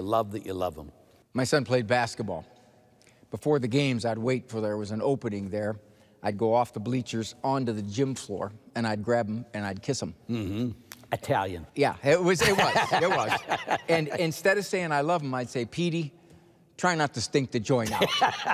love that you love them. My son played basketball. Before the games, I'd wait for there was an opening there. I'd go off the bleachers onto the gym floor, and I'd grab him and I'd kiss him. Mm-hmm. Italian. Yeah, it was. And instead of saying I love him, I'd say, Petey, try not to stink the joint out.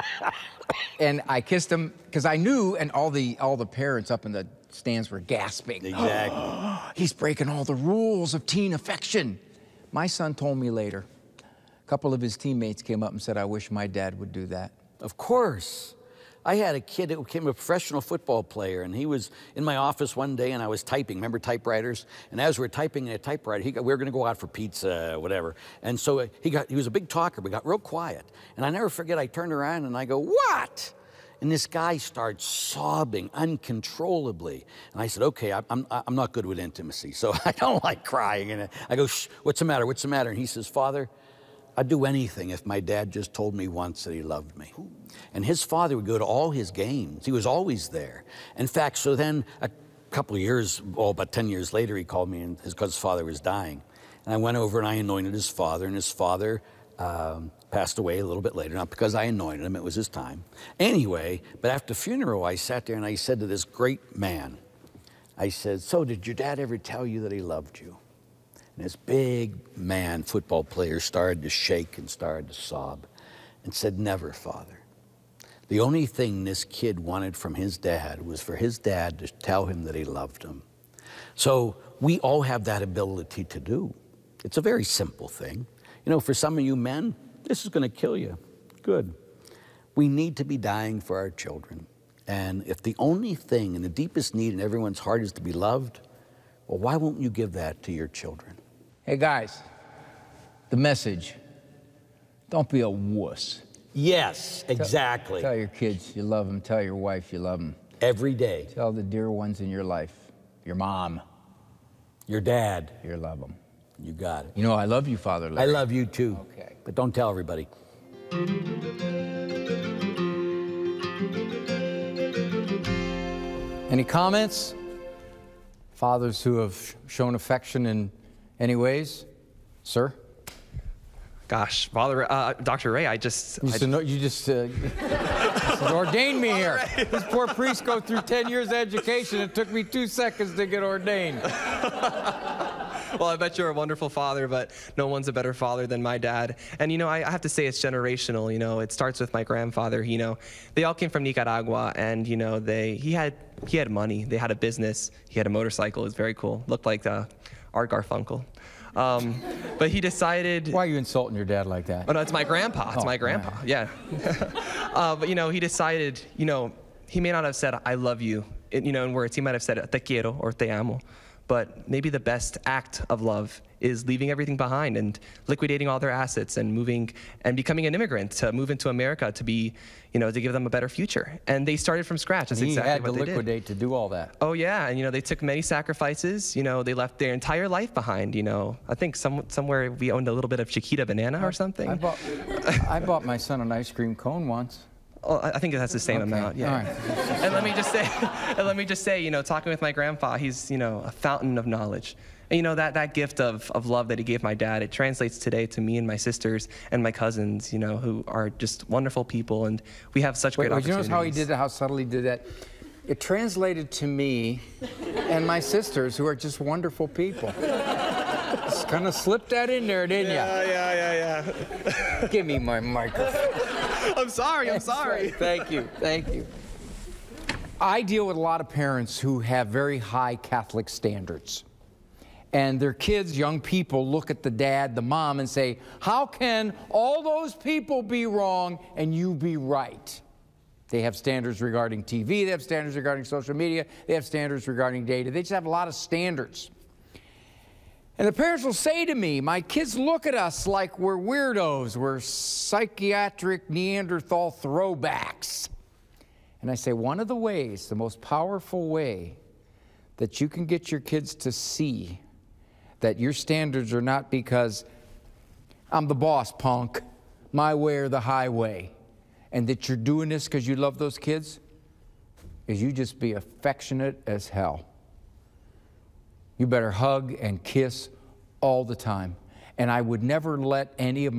And I kissed him because I knew, and all the parents up in the stands were gasping. Exactly. He's breaking all the rules of teen affection. My son told me later, a couple of his teammates came up and said, I wish my dad would do that. Of course. I had a kid that became a professional football player, and he was in my office one day, and I was typing. Remember typewriters? And as we were typing in a typewriter, we were going to go out for pizza, whatever. And so he was a big talker, but got real quiet. And I never forget, I turned around and I go, what? And this guy starts sobbing uncontrollably. And I said, okay, I'm not good with intimacy, so I don't like crying. And I go, shh, what's the matter? What's the matter? And he says, Father, I'd do anything if my dad just told me once that he loved me. And his father would go to all his games. He was always there. In fact, so then a couple of years, about 10 years later, he called me because his father was dying. And I went over and I anointed his father, and his father passed away a little bit later. Not because I anointed him, it was his time. Anyway, but after the funeral, I sat there and I said to this great man, I said, so did your dad ever tell you that he loved you? And this big man, football player, started to shake and started to sob and said, never, Father. The only thing this kid wanted from his dad was for his dad to tell him that he loved him. So we all have that ability to do. It's a very simple thing. You know, for some of you men, this is going to kill you. Good. We need to be dying for our children. And if the only thing and the deepest need in everyone's heart is to be loved, well, why won't you give that to your children? Hey, guys, the message, don't be a wuss. Yes, exactly. Tell your kids you love them. Tell your wife you love them. Every day. Tell the dear ones in your life, your mom, your dad, you love them. You got it. You know, I love you, Father Larry. I love you, too. Okay. But don't tell everybody. Any comments? Fathers who have shown affection in any ways? Sir? Gosh, Father, Dr. Ray, you just ordained me here. This poor priest go through 10 years of education. It took me 2 seconds to get ordained. Well, I bet you're a wonderful father, but no one's a better father than my dad. And, you know, I have to say it's generational. You know, it starts with my grandfather. You know, they all came from Nicaragua, and, you know, he had money. They had a business. He had a motorcycle. It was very cool. Looked like Art Garfunkel. But he decided... Why are you insulting your dad like that? Oh, no, it's my grandpa. It's my grandpa, wow. Yeah. But, you know, he decided, you know, he may not have said, I love you, in words. He might have said, te quiero or te amo. But maybe the best act of love is leaving everything behind and liquidating all their assets and moving and becoming an immigrant to move into America to be, you know, to give them a better future. And they started from scratch. That's exactly what they did. He had to liquidate to do all that. Oh, yeah. And, you know, they took many sacrifices. You know, they left their entire life behind, you know. I think somewhere we owned a little bit of Chiquita Banana or something. I bought my son an ice cream cone once. Oh, I think that's the same amount, yeah. All right. And let me just say, you know, talking with my grandpa, he's, you know, a fountain of knowledge. And, you know, that gift of love that he gave my dad, it translates today to me and my sisters and my cousins, you know, who are just wonderful people, and we have such great opportunities. You notice how he did that, how subtle he did that? It translated to me and my sisters, who are just wonderful people. Just kind of slipped that in there, didn't you? Yeah. Give me my microphone. I'm sorry. Right. Thank you. I deal with a lot of parents who have very high Catholic standards. And their kids, young people, look at the dad, the mom, and say, how can all those people be wrong and you be right? They have standards regarding TV, they have standards regarding social media, they have standards regarding data. They just have a lot of standards. And the parents will say to me, my kids look at us like we're weirdos, we're psychiatric Neanderthal throwbacks. And I say, one of the ways, the most powerful way that you can get your kids to see that your standards are not because I'm the boss, punk, my way or the highway, and that you're doing this because you love those kids, is you just be affectionate as hell. You better hug and kiss all the time. And I would never let any of my